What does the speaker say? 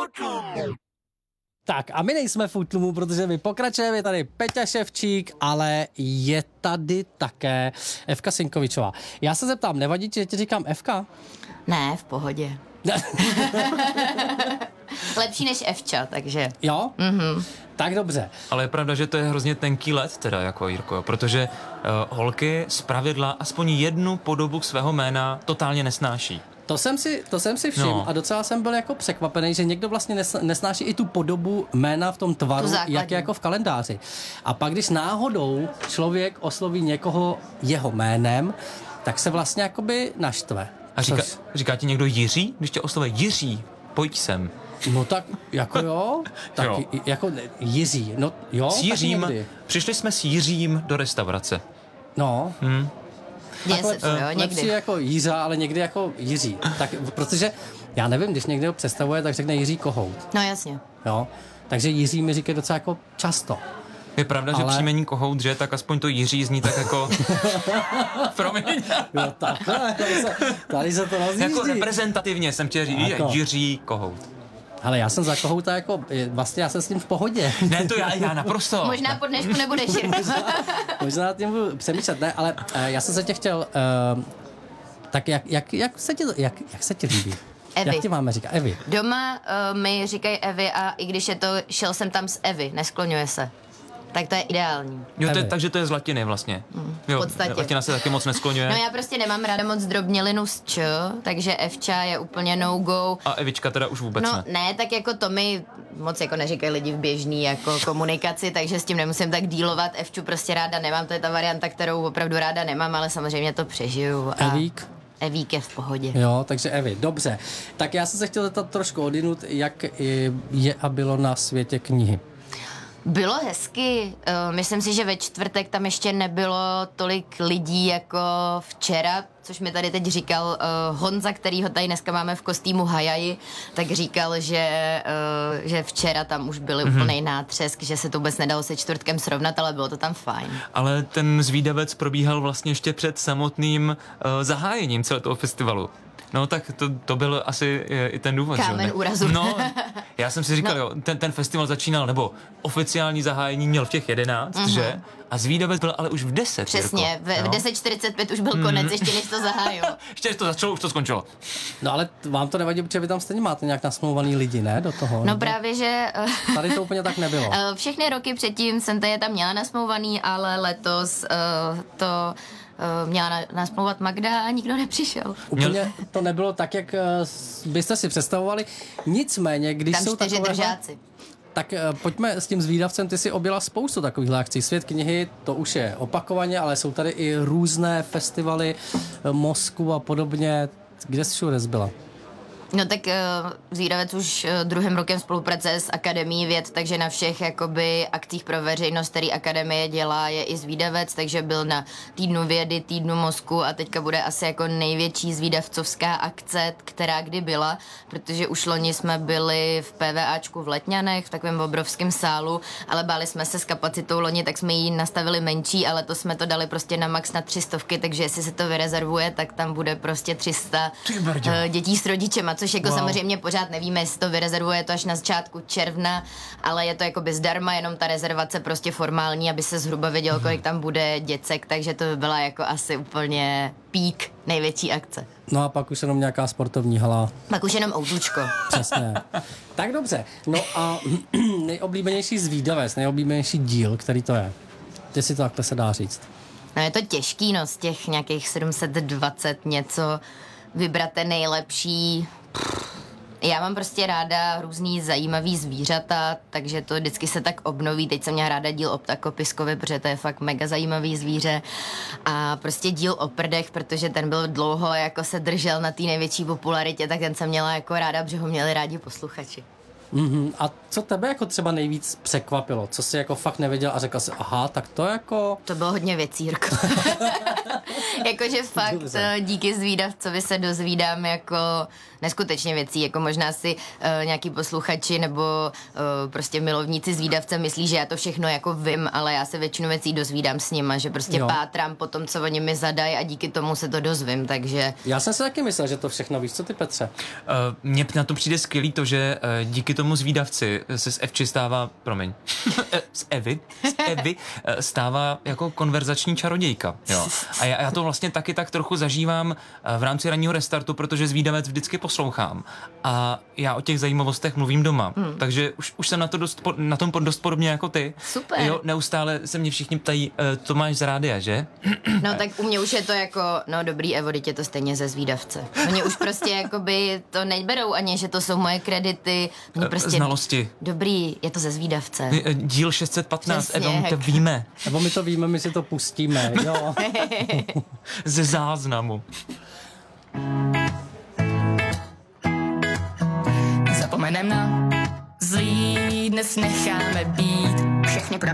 Tak a my nejsme v útlumu, protože my pokračujeme, je tady Peťa Ševčík, ale je tady také Evka Sinkovičová. Já se zeptám, nevadí ti, že ti říkám Evka? Ne, v pohodě. Lepší než Evča, takže... Jo? Mhm. Tak dobře. Ale je pravda, že to je hrozně tenký led teda, jako Jirko, protože holky zpravidla aspoň jednu podobu svého jména totálně nesnáší. To jsem si všiml a docela jsem byl jako překvapený, že někdo vlastně nesnáší i tu podobu jména v tom tvaru, jak je jako v kalendáři. A pak, když náhodou člověk osloví někoho jeho jménem, tak se vlastně jakoby naštve. A říká ti někdo Jiří? Když tě oslovuje Jiří, pojď sem. No tak, jako jo, tak jo. Jako Jiří, no jo. S Jiřím, přišli jsme s Jiřím do restaurace. No. Děje se to, jo, někdy. Lepší jako Jiřa, ale někdy jako Jiří. Tak, protože, já nevím, když někdo představuje, tak řekne Jiří Kohout. No jasně. Jo, takže Jiří mi říká docela jako často. Je pravda, že příjmení Kohout, že tak aspoň to Jiří zní tak jako... Promiň. Jo, takhle, tady se to rozjíždí. Jako reprezentativně jsem chtěl říct, Jiří Kohout. Ale já jsem za Kohouta jako, vlastně já jsem s ním v pohodě. Ne, to já naprosto. Možná po dnešku nebudeš. Možná nad tím budu přemýšlet, ne, ale já jsem se tě chtěl, tak jak se ti líbí? Evy. Jak ti máme říkat? Evy. Doma mi říkají Evy a i když je to, šel jsem tam s Evy, neskloňuje se. Tak to je ideální. Jo, takže to je z latiny vlastně. V podstatě. Latina se taky moc neskloňuje. No já prostě nemám ráda moc drobnělinu s č, takže Evča je úplně no go. A Evička teda už vůbec ne. Ne, tak jako to mi moc jako neříkají lidi v běžný jako komunikaci, takže s tím nemusím tak dílovat. Evču prostě ráda nemám, to je ta varianta, kterou opravdu ráda nemám, ale samozřejmě to přežiju. Evík? Evík je v pohodě. Jo, takže Evy, dobře. Tak já jsem se chtěl zeptat trošku odinut, jak je a bylo na světě knihy. Bylo hezky. Myslím si, že ve čtvrtek tam ještě nebylo tolik lidí jako včera, což mi tady teď říkal Honza, kterýho tady dneska máme v kostýmu Hajaji, tak říkal, že včera tam už byly úplnej nátřesk, že se to vůbec nedalo se čtvrtkem srovnat, ale bylo to tam fajn. Ale ten zvídavec probíhal vlastně ještě před samotným zahájením celého toho festivalu. No tak to byl asi i ten důvod. Kámen úrazu. No, já jsem si říkal, jo, ten festival začínal, nebo oficiální zahájení měl v těch 11, že? A zvídavec byl ale už v 10. Přesně, v 10:45 už byl konec, ještě než to zahájilo. Ještě než to začalo, už to skončilo. No ale vám to nevadí, protože vy tam stejně máte nějak nasmlouvaný lidi, ne? Do toho. No nebo? Právě, že... Tady to úplně tak nebylo. Všechny roky předtím jsem tady tam měla nasmlouvaný, ale letos to... měla nasmlouvat Magda a nikdo nepřišel. Úplně to nebylo tak, jak byste si představovali. Nicméně, když tam jsou 4 držáci. Tak pojďme s tím zvídavcem, ty si objela spoustu takových akcí. Svět knihy, to už je opakovaně, ale jsou tady i různé festivaly, Mosku a podobně. Kde jsi všude zbyla? No tak Zvídavec už druhým rokem spolupracuje s Akademií věd, takže na všech jakoby akcích pro veřejnost, který Akademie dělá, je i Zvídavec, takže byl na týdnu vědy, týdnu mozku a teďka bude asi jako největší zvídavcovská akce, která kdy byla, protože už loni jsme byli v PVAčku v Letňanech, v takovém obrovském sálu, ale báli jsme se s kapacitou loni, tak jsme ji nastavili menší, ale to jsme to dali prostě na max na 300, takže jestli se to vyrezervuje, tak tam bude prostě 300 dětí s rodičema, což jako samozřejmě pořád nevíme, jestli to vyrezervuje to až na začátku června, ale je to jako by zdarma, jenom ta rezervace prostě formální, aby se zhruba vědělo, kolik tam bude děcek, takže to by byla jako asi úplně pík největší akce. No a pak už jenom nějaká sportovní hala. Pak už jenom autůčko. Přesně. Tak dobře. No a nejoblíbenější zvídavec, nejoblíbenější díl, který to je? Ty si to takhle se dá říct. No je to těžký, no z těch nějakých 720 něco vybrat ten nejlepší. Já mám prostě ráda různý zajímavý zvířata, takže to vždycky se tak obnoví. Teď jsem měla ráda díl o ptakopiskovi, protože to je fakt mega zajímavý zvíře. A prostě díl o prdech, protože ten byl dlouho jako se držel na té největší popularitě, tak ten jsem měla jako ráda, protože ho měli rádi posluchači. A co tebe jako třeba nejvíc překvapilo? Co jsi jako fakt nevěděl a řekl jsi, aha, tak to jako... To bylo hodně věcí, Jirko. Jakože fakt díky zvídavcovi se dozvídám jako neskutečně věcí, jako možná si nějaký posluchači nebo prostě milovníci zvídavce myslí, že já to všechno jako vím, ale já se většinu věcí dozvídám s nima, že prostě pátrám po tom, co oni mi zadají a díky tomu se to dozvím, takže... Já jsem si taky myslel, že to všechno víš, co ty, Petře? Mně na to přijde skvělý to, že díky tomu zvídavci se z Evči stává, z Evy stává jako konverzační čarodějka. Jo. A já to vlastně taky tak trochu zažívám v rámci ranního restartu, protože zvídavec vždycky poslouchám. A já o těch zajímavostech mluvím doma. Takže už jsem na tom dost podobně jako ty. Super. Jo, neustále se mě všichni ptají, to máš z rádia, že? No tak u mě už je to jako, no dobrý Evo, teď je to stejně ze zvídavce. Oni už prostě jakoby to neberou ani, že to jsou moje kredity. Oni prostě znalosti. Dobrý, je to ze zvídavce. Díl 615, Přesně, Evo, my to víme. Nebo my to víme, my si to pustíme, jo. Ze záznamu. Zapomenem na zlý, dnes necháme být. Všechny pravdy